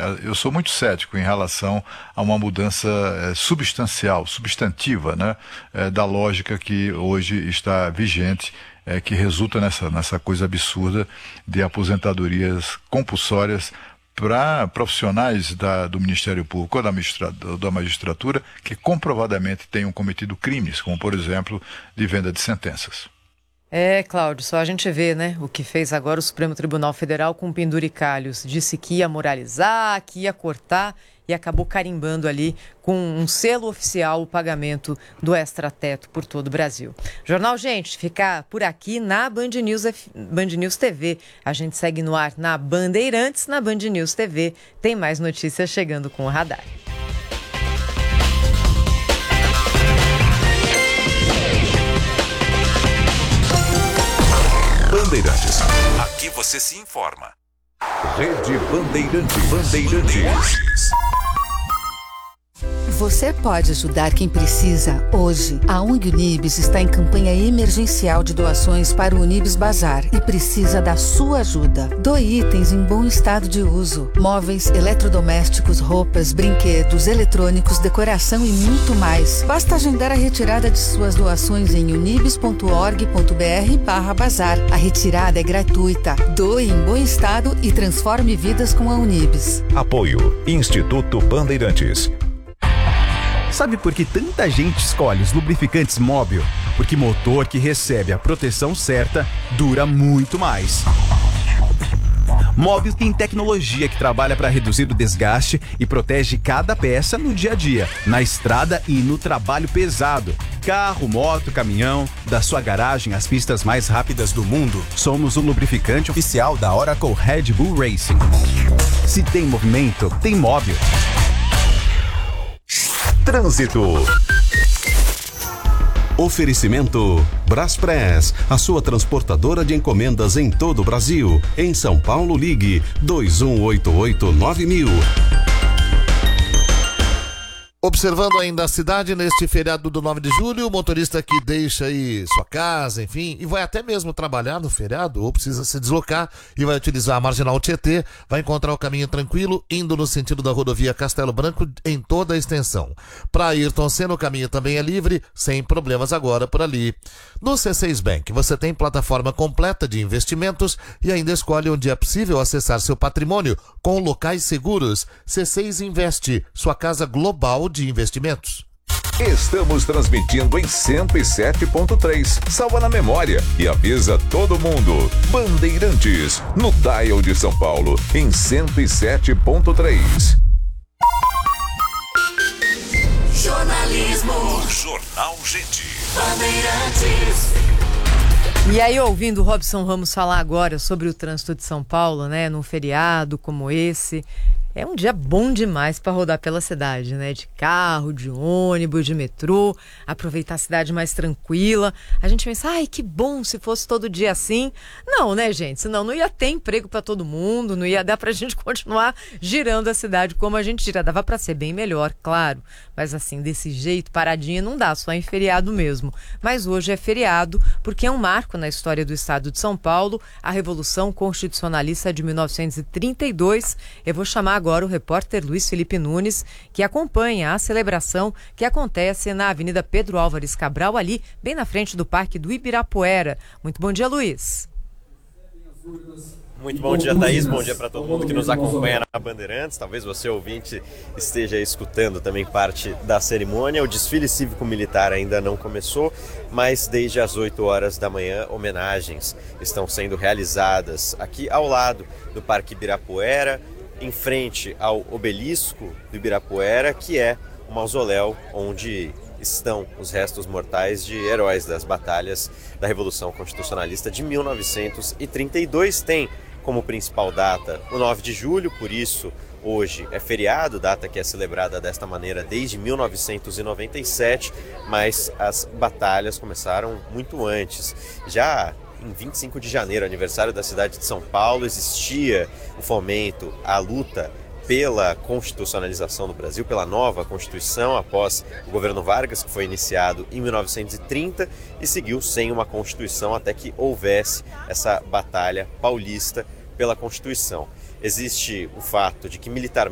eu sou muito cético em relação a uma mudança substantiva, né, da lógica que hoje está vigente, que resulta nessa coisa absurda de aposentadorias compulsórias para profissionais do Ministério Público ou da magistratura que comprovadamente tenham cometido crimes, como, por exemplo, de venda de sentenças. Cláudio, só a gente vê, né, o que fez agora o Supremo Tribunal Federal com penduricalhos. Disse que ia moralizar, que ia cortar e acabou carimbando ali com um selo oficial o pagamento do extrateto por todo o Brasil. Jornal, gente, fica por aqui na Band News TV. A gente segue no ar na Bandeirantes, na Band News TV. Tem mais notícias chegando com o Radar. Bandeirantes. Aqui você se informa. Rede Bandeirantes. Você pode ajudar quem precisa hoje. A ONG Unibis está em campanha emergencial de doações para o Unibis Bazar e precisa da sua ajuda. Doe itens em bom estado de uso: móveis, eletrodomésticos, roupas, brinquedos, eletrônicos, decoração e muito mais. Basta agendar a retirada de suas doações em unibis.org.br/bazar. A retirada é gratuita. Doe em bom estado e transforme vidas com a Unibis. Apoio Instituto Bandeirantes. Sabe por que tanta gente escolhe os lubrificantes Móbil? Porque motor que recebe a proteção certa dura muito mais. Móbil tem tecnologia que trabalha para reduzir o desgaste e protege cada peça no dia a dia, na estrada e no trabalho pesado. Carro, moto, caminhão, da sua garagem às pistas mais rápidas do mundo, somos o lubrificante oficial da Oracle Red Bull Racing. Se tem movimento, tem Móbil. Trânsito. Oferecimento Braspress, a sua transportadora de encomendas em todo o Brasil. Em São Paulo, ligue 2188-9000. Observando ainda a cidade neste feriado do 9 de julho, o motorista que deixa aí sua casa, enfim, e vai até mesmo trabalhar no feriado, ou precisa se deslocar e vai utilizar a Marginal Tietê, vai encontrar o caminho tranquilo, indo no sentido da rodovia Castelo Branco em toda a extensão. Para Ayrton Senna, o caminho também é livre, sem problemas agora por ali. No C6 Bank, você tem plataforma completa de investimentos e ainda escolhe onde é possível acessar seu patrimônio com locais seguros. C6 Investe, sua casa global de investimentos. Estamos transmitindo em 107.3. Salva na memória e avisa todo mundo. Bandeirantes, no dial de São Paulo, em 107.3. Jornalismo. Jornal Gente. Bandeirantes. E aí, ouvindo o Robson Ramos falar agora sobre o trânsito de São Paulo, né, num feriado como esse, é um dia bom demais para rodar pela cidade, né? De carro, de ônibus, de metrô, aproveitar a cidade mais tranquila. A gente pensa, ai, que bom se fosse todo dia assim. Não, né, gente? Senão não ia ter emprego para todo mundo, não ia dar pra gente continuar girando a cidade como a gente gira. Dava para ser bem melhor, claro. Mas assim, desse jeito, paradinha, não dá, só em feriado mesmo. Mas hoje é feriado porque é um marco na história do estado de São Paulo, a Revolução Constitucionalista de 1932. Eu vou chamar agora o repórter Luiz Felipe Nunes, que acompanha a celebração que acontece na Avenida Pedro Álvares Cabral, ali bem na frente do Parque do Ibirapuera. Muito bom dia, Luiz. Muito bom dia, Thaís. Bom dia para todo mundo que nos acompanha na Bandeirantes. Talvez você, ouvinte, esteja escutando também parte da cerimônia. O desfile cívico-militar ainda não começou, mas desde as 8 horas da manhã, homenagens estão sendo realizadas aqui ao lado do Parque Ibirapuera, em frente ao obelisco do Ibirapuera, que é o mausoléu onde estão os restos mortais de heróis das batalhas da Revolução Constitucionalista de 1932. Tem como principal data o 9 de julho, por isso hoje é feriado, data que é celebrada desta maneira desde 1997, mas as batalhas começaram muito antes. Já em 25 de janeiro, aniversário da cidade de São Paulo, existia o fomento à luta pela constitucionalização do Brasil, pela nova Constituição, após o governo Vargas, que foi iniciado em 1930 e seguiu sem uma Constituição até que houvesse essa batalha paulista pela Constituição. Existe o fato de que militarmente